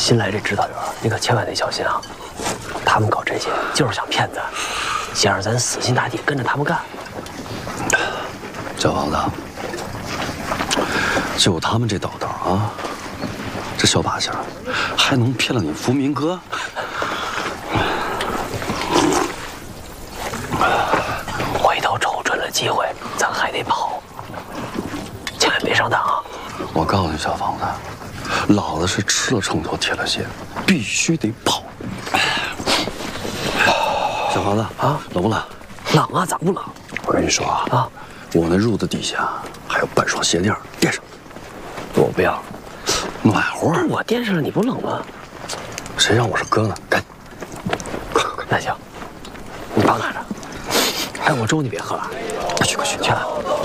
新来这指导员，你可千万得小心啊！他们搞这些就是想骗咱，想让咱死心塌地跟着他们干。 小王子，就他们这道道啊，这小把戏还能骗了你福民哥？ 回头瞅准了机会，咱还得跑，千万别上当啊！ 我告诉你，小房子，老子是吃了秤砣铁了心，必须得跑。小房子啊，冷不冷？ 冷啊，咋不冷？ 我跟你说啊，我那褥子底下还有半双鞋垫，垫上。 我不要， 暖和。 我垫上了，你不冷吗？ 谁让我是哥呢？赶紧，快！ 那行，你包拿着。哎，我粥你别喝了， 快去！ 去了。